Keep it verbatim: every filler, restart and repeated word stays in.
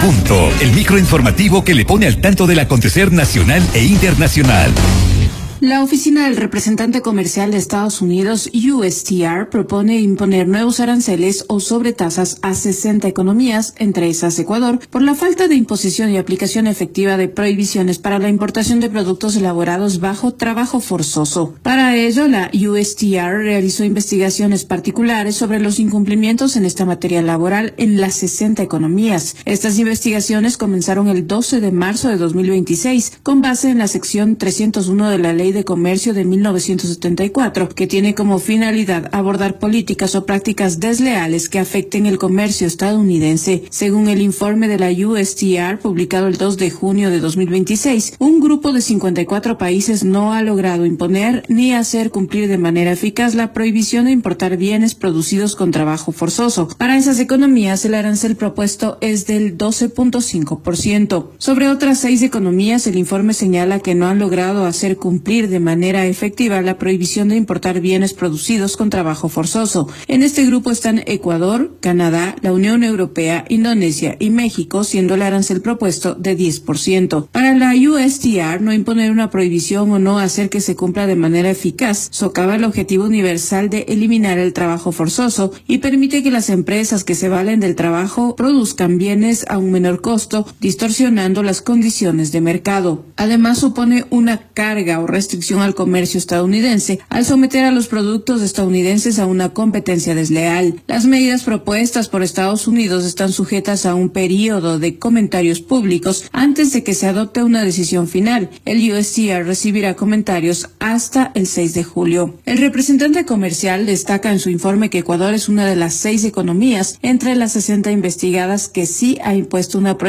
Punto, el microinformativo que le pone al tanto del acontecer nacional e internacional. La Oficina del Representante Comercial de Estados Unidos, U S T R, propone imponer nuevos aranceles o sobretasas a sesenta economías, entre esas Ecuador, por la falta de imposición y aplicación efectiva de prohibiciones para la importación de productos elaborados bajo trabajo forzoso. Para ello, la U S T R realizó investigaciones particulares sobre los incumplimientos en esta materia laboral en las sesenta economías. Estas investigaciones comenzaron el doce de marzo de dos mil veintiséis, con base en la sección trescientos uno de la Ley de Comercio de mil novecientos setenta y cuatro, que tiene como finalidad abordar políticas o prácticas desleales que afecten el comercio estadounidense. Según el informe de la U S T R publicado el dos de junio de dos mil veintiséis, un grupo de cincuenta y cuatro países no ha logrado imponer ni hacer cumplir de manera eficaz la prohibición de importar bienes producidos con trabajo forzoso. Para esas economías, el arancel propuesto es del doce punto cinco por ciento. Sobre otras seis economías, el informe señala que no han logrado hacer cumplir de manera efectiva la prohibición de importar bienes producidos con trabajo forzoso. En este grupo están Ecuador, Canadá, la Unión Europea, Indonesia y México, siendo el arancel propuesto de diez por ciento. Para la U S T R, no imponer una prohibición o no hacer que se cumpla de manera eficaz socava el objetivo universal de eliminar el trabajo forzoso y permite que las empresas que se valen del trabajo produzcan bienes a un menor costo, distorsionando las condiciones de mercado. Además, supone una carga o restricción al comercio estadounidense al someter a los productos estadounidenses a una competencia desleal. Las medidas propuestas por Estados Unidos están sujetas a un periodo de comentarios públicos antes de que se adopte una decisión final. El U S T R recibirá comentarios hasta el seis de julio. El representante comercial destaca en su informe que Ecuador es una de las seis economías entre las sesenta investigadas que sí ha impuesto una prohibición